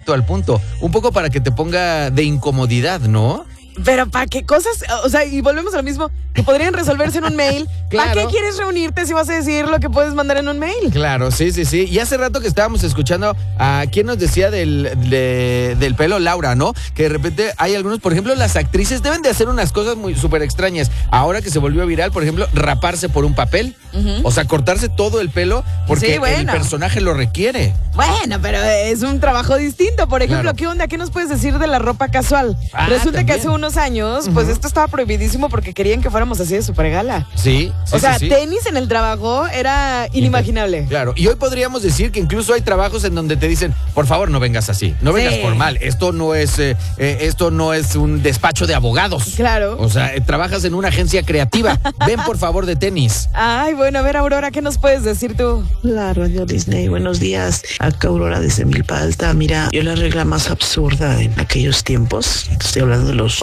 directo al punto. Un poco para que te ponga de incomodidad, ¿no? Pero ¿para qué cosas? O sea, y volvemos a lo mismo, que podrían resolverse en un mail. Claro. ¿Para qué quieres reunirte si vas a decir lo que puedes mandar en un mail? Claro, sí. Y hace rato que estábamos escuchando a quien nos decía del pelo, Laura, ¿no? Que de repente hay algunos, por ejemplo, las actrices deben de hacer unas cosas muy súper extrañas. Ahora que se volvió viral, por ejemplo, raparse por un papel. O sea, cortarse todo el pelo porque Sí, bueno. el personaje lo requiere. Bueno, pero es un trabajo distinto. Por ejemplo, Claro. ¿qué onda? ¿Qué nos puedes decir de la ropa casual? Resulta también. que hace unos años, pues esto estaba prohibidísimo porque querían que fuéramos así de super gala. Sí. O sea, sí. tenis en el trabajo era inimaginable. Claro, y hoy podríamos decir que incluso hay trabajos en donde te dicen, por favor, no vengas así, no vengas Sí. formal, esto no es un despacho de abogados. Claro. O sea, trabajas en una agencia creativa, ven por favor de tenis. Ay, bueno, a ver, Aurora, ¿qué nos puedes decir tú? Hola, Radio Disney, buenos días. Acá Aurora desde Milpa Alta. Mira, yo la regla más absurda en aquellos tiempos, estoy hablando de los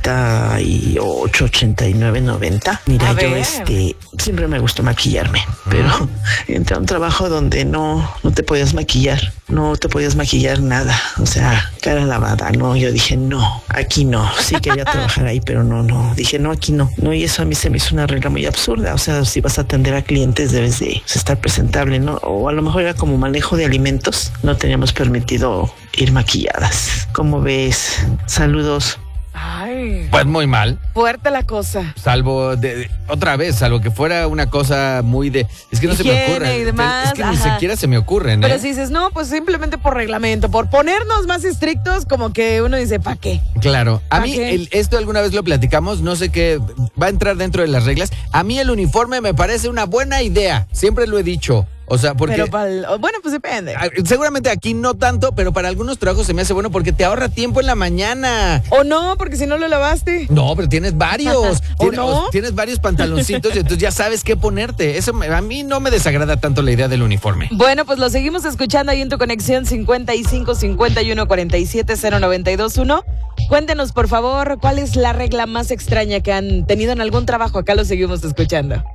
88, 89, 90. Mira, A yo ver. siempre me gustó maquillarme, pero entré a un trabajo donde no te podías maquillar, no te podías maquillar nada, o sea, cara lavada, no, yo dije, no, aquí no, sí quería trabajar ahí, pero no, dije, no, aquí no, y eso a mí se me hizo una regla muy absurda, o sea, si vas a atender a clientes debes de estar presentable, ¿no? O a lo mejor era como manejo de alimentos, no teníamos permitido ir maquilladas. ¿Cómo ves? Saludos. Ay, Pues muy mal, fuerte la cosa. salvo que fuera una cosa muy de, es que no se me Higiene ocurre, y demás, es que ni ajá. siquiera se me ocurren, Pero ¿eh? si dices, no, pues simplemente por reglamento, por ponernos más estrictos, como que uno dice, ¿para qué? Claro, a ¿Pa' mí qué? esto alguna vez lo platicamos, no sé qué va a entrar dentro de las reglas. A mí el uniforme me parece una buena idea, siempre lo he dicho. O sea, porque Pero bueno, pues depende. seguramente aquí no tanto, pero para algunos trabajos se me hace bueno porque te ahorra tiempo en la mañana. O no, porque si no lo lavaste. No, pero tienes varios. ¿O no? Tienes varios pantaloncitos y entonces ya sabes qué ponerte. Eso a mí no me desagrada tanto la idea del uniforme. Bueno, pues lo seguimos escuchando ahí en tu conexión 55 51 47 0921. Cuéntenos, por favor, ¿cuál es la regla más extraña que han tenido en algún trabajo? Acá lo seguimos escuchando.